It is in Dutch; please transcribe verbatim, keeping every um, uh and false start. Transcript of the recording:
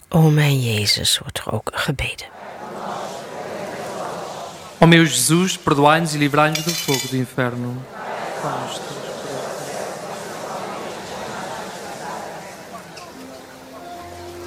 O mijn Jezus, wordt er ook gebeden. Ó meu Jesus, perdoai-nos e livrai-nos do fogo do inferno. Pai nosso.